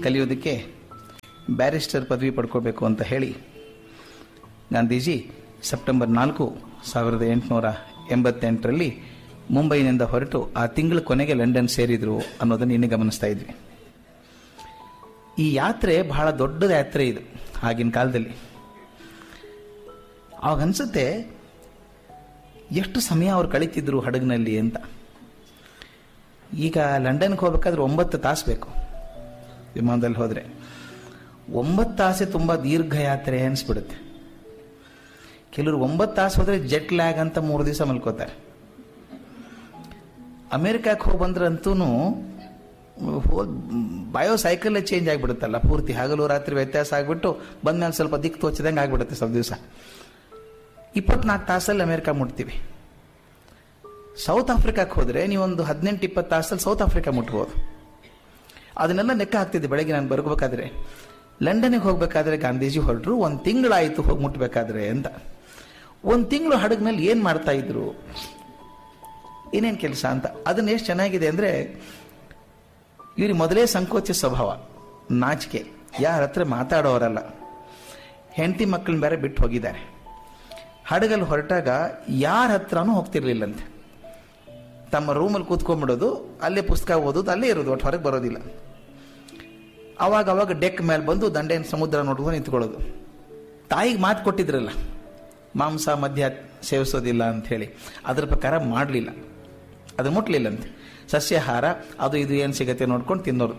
ಕಲಿಯೋದಕ್ಕೆ ಬ್ಯಾರಿಸ್ಟರ್ ಪದವಿ ಪಡ್ಕೋಬೇಕು ಅಂತ ಹೇಳಿ ಗಾಂಧೀಜಿ ಸೆಪ್ಟೆಂಬರ್ 4, 1888ರಲ್ಲಿ ಮುಂಬೈನಿಂದ ಹೊರಟು ಆ ತಿಂಗಳ ಕೊನೆಗೆ ಲಂಡನ್ ಸೇರಿದ್ರು ಅನ್ನೋದನ್ನು ಇನ್ನೇ ಗಮನಿಸ್ತಾ ಇದ್ವಿ. ಈ ಯಾತ್ರೆ ಬಹಳ ದೊಡ್ಡ ಯಾತ್ರೆ ಇದು ಆಗಿನ ಕಾಲದಲ್ಲಿ. ಅವಾಗ ಅನ್ಸುತ್ತೆ ಎಷ್ಟು ಸಮಯ ಅವ್ರು ಕಳೀತಿದ್ರು ಹಡಗಿನಲ್ಲಿ ಅಂತ. ಈಗ ಲಂಡನ್ಗೆ ಹೋಗ್ಬೇಕಾದ್ರೆ 9 ತಾಸು ಬೇಕು ವಿಮಾನದಲ್ಲಿ ಹೋದರೆ. 9 ತಾಸೇ ತುಂಬ ದೀರ್ಘ ಯಾತ್ರೆ ಅನಿಸ್ಬಿಡುತ್ತೆ. ಕೆಲವರು 9 ತಾಸು ಹೋದರೆ ಜೆಟ್ ಲ್ಯಾಗ್ ಅಂತ 3 ದಿವಸ ಮಲ್ಕೋತಾರೆ. ಅಮೇರಿಕಕ್ಕೆ ಹೋಗಿ ಬಂದ್ರಂತೂ ಬಯೋಸೈಕಲ್ಲೇ ಚೇಂಜ್ ಆಗಿಬಿಡುತ್ತಲ್ಲ, ಪೂರ್ತಿ ಹಗಲು ರಾತ್ರಿ ವ್ಯತ್ಯಾಸ ಆಗಿಬಿಟ್ಟು ಬಂದ್ಮೇಲೆ ಸ್ವಲ್ಪ ದಿಕ್ಕು ತೋಚಿದಂಗೆ ಆಗಿಬಿಡುತ್ತೆ. ಸ್ವಲ್ಪ ದಿವಸ 24 ತಾಸಲ್ಲಿ ಅಮೇರಿಕಾ ಮುಟ್ತೀವಿ. ಸೌತ್ ಆಫ್ರಿಕಾಕ್ಕೆ ಹೋದರೆ ನೀವೊಂದು 18-20 ತಾಸಲ್ಲಿ ಸೌತ್ ಆಫ್ರಿಕಾ ಮುಟ್ಬೋದು. ಅದನ್ನೆಲ್ಲ ಲೆಕ್ಕ ಹಾಕ್ತಿದ್ದೆ ಬೆಳಗ್ಗೆ ನಾನು ಬರ್ಬೇಕಾದ್ರೆ. ಲಂಡನ್ಗೆ ಹೋಗ್ಬೇಕಾದ್ರೆ ಗಾಂಧೀಜಿ ಹೊರಟರು, 1 ತಿಂಗಳಾಯಿತು ಹೋಗಿ ಮುಟ್ಟಬೇಕಾದ್ರೆ ಅಂತ. 1 ತಿಂಗಳು ಹಡಗಿನಲ್ಲಿ ಏನು ಮಾಡ್ತಾ ಇದ್ರು, ಏನೇನು ಕೆಲಸ ಅಂತ. ಅದನ್ನ ಎಷ್ಟು ಚೆನ್ನಾಗಿದೆ ಅಂದರೆ, ಇವ್ರಿಗೆ ಮೊದಲೇ ಸಂಕೋಚ ಸ್ವಭಾವ, ನಾಚಿಕೆ, ಯಾರ ಹತ್ರ ಮಾತಾಡೋರಲ್ಲ. ಹೆಂಡತಿ ಮಕ್ಕಳನ್ನ ಬೇರೆ ಬಿಟ್ಟು ಹೋಗಿದ್ದಾರೆ. ಹಡಗಲ್ಲಿ ಹೊರಟಾಗ ಯಾರ ಹತ್ರನೂ ಹೋಗ್ತಿರ್ಲಿಲ್ಲಂತೆ. ತಮ್ಮ ರೂಮಲ್ಲಿ ಕೂತ್ಕೊಂಡ್ಬಿಡೋದು, ಅಲ್ಲೇ ಪುಸ್ತಕ ಓದೋದು, ಅಲ್ಲೇ ಇರೋದು, ಒಟ್ಟು ಹೊರಗೆ ಬರೋದಿಲ್ಲ. ಅವಾಗ ಡೆಕ್ ಮೇಲೆ ಬಂದು ದಂಡೆನ ಸಮುದ್ರ ನೋಡ್ಕೊಂಡು ನಿಂತ್ಕೊಳ್ಳೋದು. ತಾಯಿಗೆ ಮಾತು ಕೊಟ್ಟಿದ್ರಲ್ಲ, ಮಾಂಸ ಮದ್ಯ ಸೇವಿಸೋದಿಲ್ಲ ಅಂತ ಹೇಳಿ, ಅದ್ರ ಪ್ರಕಾರ ಮಾಡಲಿಲ್ಲ, ಅದು ಮುಟ್ಲಿಲ್ಲಂತೆ. ಸಸ್ಯಾಹಾರ ಅದು ಇದು ಏನು ಸಿಗತ್ತೆ ನೋಡ್ಕೊಂಡು ತಿನ್ನೋರು.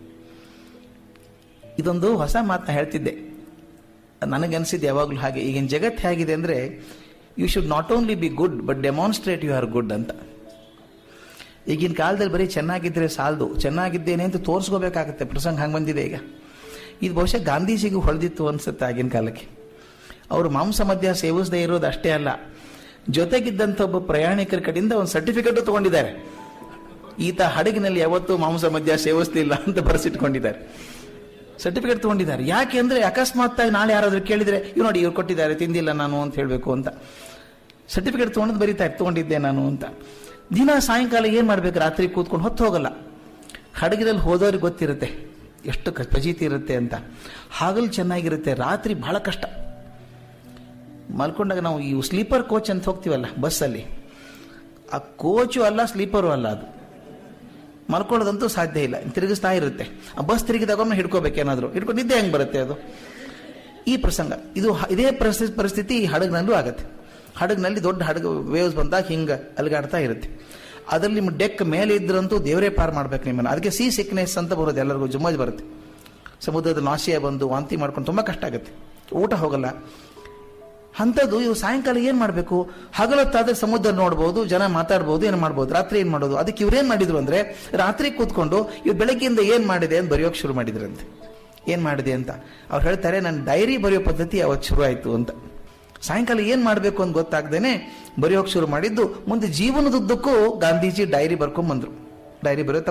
ಇದೊಂದು ಹೊಸ ಮಾತನ್ನ ಹೇಳ್ತಿದ್ದೆ, ನನಗನ್ಸಿದ್ದು ಯಾವಾಗಲೂ ಹಾಗೆ. ಈಗಿನ ಜಗತ್ತು ಹೇಗಿದೆ ಅಂದರೆ, you should not only be good but demonstrate you are good ಅಂತ. ಈಗಿನ ಕಾಲದಲ್ಲಿ ಬರೀ ಚೆನ್ನಾಗಿದ್ದರೆ ಸಾಲದು, ಚೆನ್ನಾಗಿದ್ದೇನೆ ಅಂತ ತೋರಿಸ್ಕೋಬೇಕಾಗತ್ತೆ. ಪ್ರಸಂಗ ಹಂಗೆ ಬಂದಿದೆ ಈಗ. ಇದು ಬಹುಶಃ ಗಾಂಧೀಜಿಗೂ ಹೊಳೆದಿತ್ತು ಅನ್ಸುತ್ತೆ ಆಗಿನ ಕಾಲಕ್ಕೆ. ಅವರು ಮಾಂಸ ಮದ್ಯ ಸೇವಿಸದೇ ಇರೋದು ಅಷ್ಟೇ ಅಲ್ಲ, ಜೊತೆಗಿದ್ದಂಥ ಒಬ್ಬ ಪ್ರಯಾಣಿಕರ ಕಡೆಯಿಂದ ಒಂದು ಸರ್ಟಿಫಿಕೇಟ್ ತಗೊಂಡಿದ್ದಾರೆ. ಈತ ಹಡಗಿನಲ್ಲಿ ಯಾವತ್ತೂ ಮಾಂಸ ಮದ್ಯ ಸೇವಿಸಲಿಲ್ಲ ಅಂತ ಬರೆಸಿಟ್ಕೊಂಡಿದ್ದಾರೆ, ಸರ್ಟಿಫಿಕೇಟ್ ತಗೊಂಡಿದ್ದಾರೆ. ಯಾಕೆ ಅಂದರೆ ಅಕಸ್ಮಾತ್ ಆಗಿ ನಾಳೆ ಯಾರಾದರೂ ಕೇಳಿದರೆ, ಇವ್ ನೋಡಿ ಇವ್ರು ಕೊಟ್ಟಿದ್ದಾರೆ, ತಿಂದಿಲ್ಲ ನಾನು ಅಂತ ಹೇಳಬೇಕು ಅಂತ. ಸರ್ಟಿಫಿಕೇಟ್ ತೊಗೊಂಡು ತಗೊಂಡಿದ್ದೆ ನಾನು ಅಂತ. ದಿನ ಸಾಯಂಕಾಲ ಏನು ಮಾಡಬೇಕು, ರಾತ್ರಿ ಕೂತ್ಕೊಂಡು ಹೊತ್ತು ಹೋಗಲ್ಲ. ಹಡಗಿನಲ್ಲಿ ಹೋದವ್ರಿಗೆ ಗೊತ್ತಿರುತ್ತೆ ಎಷ್ಟು ಫಜೀತಿ ಇರುತ್ತೆ ಅಂತ. ಹಗಲು ಚೆನ್ನಾಗಿರುತ್ತೆ, ರಾತ್ರಿ ಬಹಳ ಕಷ್ಟ. ಮಲ್ಕೊಂಡಾಗ ನಾವು ಈ ಸ್ಲೀಪರ್ ಕೋಚ್ ಅಂತ ಹೋಗ್ತೀವಲ್ಲ ಬಸ್ಸಲ್ಲಿ, ಆ ಕೋಚು ಅಲ್ಲ ಸ್ಲೀಪರು ಅಲ್ಲ, ಅದು ಮಲ್ಕೊಳ್ಳೋದಂತೂ ಸಾಧ್ಯ ಇಲ್ಲ, ತಿರುಗಿಸ್ತಾ ಇರುತ್ತೆ. ಆ ಬಸ್ ತಿರುಗಿದಾಗೊಮ್ಮೆ ಹಿಡ್ಕೋಬೇಕೇನಾದರೂ, ಹಿಡ್ಕೊಂಡು ನಿದ್ದೆ ಹೆಂಗೆ ಬರುತ್ತೆ ಅದು. ಈ ಪ್ರಸಂಗ ಇದೇ ಪರಿಸ್ಥಿತಿ ಹಡಗಿನಲ್ಲೂ ಆಗತ್ತೆ. ಹಡಗಿನಲ್ಲಿ ದೊಡ್ಡ ಹಡಗು ವೇವ್ಸ್ ಬಂದಾಗ ಹಿಂಗೆ ಅಲಗಾಡ್ತಾ ಇರುತ್ತೆ. ಅದರಲ್ಲಿ ನಿಮ್ಮ ಡೆಕ್ ಮೇಲೆ ಇದ್ರಂತೂ ದೇವರೇ ಪಾರ್ ಮಾಡ್ಬೇಕು ನಿಮ್ಮನ್ನು. ಅದಕ್ಕೆ ಸೀ ಸಿಕ್ನೆಸ್ ಅಂತ ಬರೋದು, ಎಲ್ಲರಿಗೂ ಜುಮ್ಮಜ್ ಬರುತ್ತೆ. ಸಮುದ್ರದ ನಾಶಿಯ ಬಂದು ವಾಂತಿ ಮಾಡ್ಕೊಂಡು ತುಂಬ ಕಷ್ಟ ಆಗುತ್ತೆ, ಊಟ ಹೋಗಲ್ಲ. ಅಂಥದ್ದು ಇವು ಸಾಯಂಕಾಲ ಏನು ಮಾಡಬೇಕು, ಹಗಲೊತ್ತಾದ್ರೆ ಸಮುದ್ರ ನೋಡ್ಬೋದು, ಜನ ಮಾತಾಡ್ಬೋದು, ಏನು ಮಾಡ್ಬೋದು. ರಾತ್ರಿ ಏನು ಮಾಡೋದು? ಅದಕ್ಕೆ ಇವ್ರೇನು ಮಾಡಿದ್ರು ಅಂದರೆ, ರಾತ್ರಿ ಕೂತ್ಕೊಂಡು ಇವ್ರು ಬೆಳಗ್ಗೆಯಿಂದ ಏನು ಮಾಡಿದೆ ಅಂತ ಬರೆಯೋಕೆ ಶುರು ಮಾಡಿದ್ರಂತೆ. ಏನು ಮಾಡಿದೆ ಅಂತ ಅವ್ರು ಹೇಳ್ತಾರೆ, ನನ್ನ ಡೈರಿ ಬರೆಯೋ ಪದ್ಧತಿ ಅವತ್ತು ಶುರು ಆಯಿತು ಅಂತ. ಸಾಯಂಕಾಲ ಏನು ಮಾಡಬೇಕು ಅಂತ ಗೊತ್ತಾಗ್ದೇನೆ ಬರೆಯೋಕೆ ಶುರು ಮಾಡಿದ್ದು. ಮುಂದೆ ಜೀವನದುದ್ದಕ್ಕೂ ಗಾಂಧೀಜಿ ಡೈರಿ ಬರ್ಕೊಂಡ್ಬಂದ್ರು. ಡೈರಿ ಬರೆಯೋ